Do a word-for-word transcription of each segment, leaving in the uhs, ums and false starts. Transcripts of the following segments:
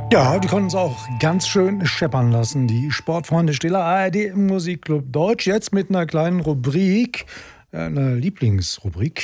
Ja, die konnten es auch ganz schön scheppern lassen, die Sportfreunde Stiller A R D im Musikclub Deutsch. Jetzt mit einer kleinen Rubrik, einer Lieblingsrubrik.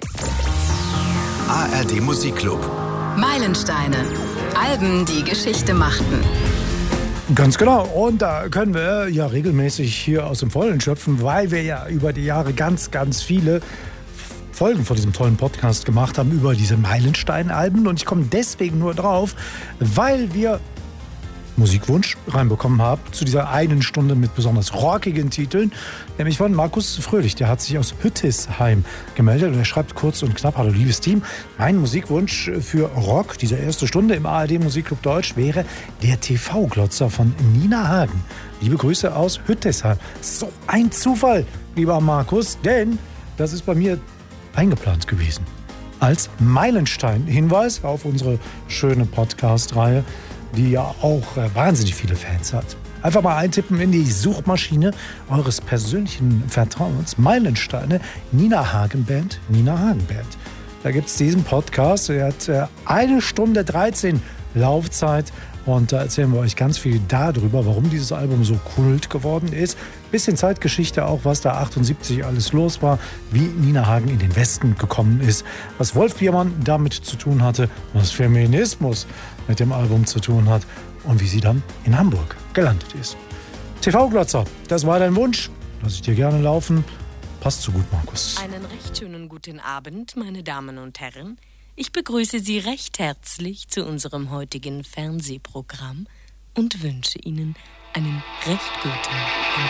A R D Musikclub. Meilensteine. Alben, die Geschichte machten. Ganz genau. Und da können wir ja regelmäßig hier aus dem Vollen schöpfen, weil wir ja über die Jahre ganz, ganz viele Folgen von diesem tollen Podcast gemacht haben über diese Meilenstein-Alben. Und ich komme deswegen nur drauf, weil wir Musikwunsch reinbekommen haben zu dieser einen Stunde mit besonders rockigen Titeln, nämlich von Markus Fröhlich. Der hat sich aus Hüttisheim gemeldet und er schreibt kurz und knapp: Hallo liebes Team, mein Musikwunsch für Rock, diese erste Stunde im A R D Musikclub Deutsch, wäre der T V-Glotzer von Nina Hagen. Liebe Grüße aus Hüttisheim. So ein Zufall, lieber Markus, denn das ist bei mir eingeplant gewesen. Als Meilenstein-Hinweis auf unsere schöne Podcast-Reihe, die ja auch äh, wahnsinnig viele Fans hat. Einfach mal eintippen in die Suchmaschine eures persönlichen Vertrauens. Meilensteine, Nina Hagen Band, Nina Hagen Band. Da gibt es diesen Podcast, der hat äh, eine Stunde dreizehn Laufzeit. Und da erzählen wir euch ganz viel darüber, warum dieses Album so Kult geworden ist. Bisschen Zeitgeschichte auch, was da achtundsiebzig alles los war, wie Nina Hagen in den Westen gekommen ist, was Wolf Biermann damit zu tun hatte, was Feminismus mit dem Album zu tun hat und wie sie dann in Hamburg gelandet ist. T V-Glotzer, das war dein Wunsch. Lass ich dir gerne laufen. Passt so gut, Markus. Einen recht schönen guten Abend, meine Damen und Herren. Ich begrüße Sie recht herzlich zu unserem heutigen Fernsehprogramm und wünsche Ihnen einen recht guten Empfang.